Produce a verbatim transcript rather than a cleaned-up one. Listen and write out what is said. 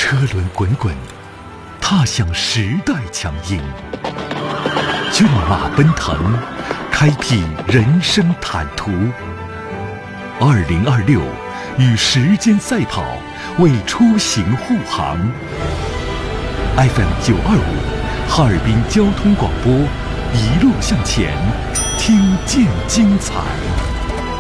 车轮滚滚，踏向时代强音。骏马奔腾，开辟人生坦途。二零二六，与时间赛跑，为出行护航。F M 九二五，哈尔滨交通广播，一路向前，听见精彩。